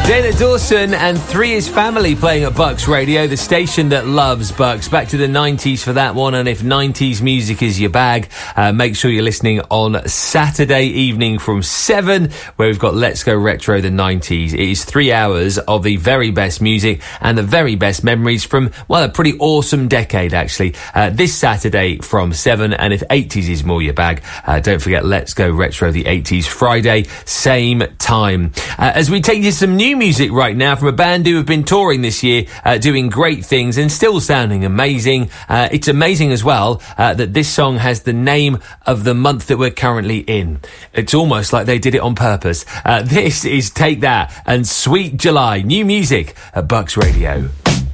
Dana Dawson and Three is Family playing at Bucks Radio, the station that loves Bucks. Back to the 90s for that one, and if 90s music is your bag, make sure you're listening on Saturday evening from 7, where we've got Let's Go Retro the 90s. It is 3 hours of the very best music and the very best memories from, well, a pretty awesome decade, actually. This Saturday from 7, and if 80s is more your bag, don't forget Let's Go Retro the 80s, Friday, same time. As we take you some new music right now from a band who have been touring this year, doing great things and still sounding amazing. It's amazing as well that this song has the name of the month that we're currently in. It's almost like they did it on purpose. This is Take That and Sweet July. New music at Bucks Radio.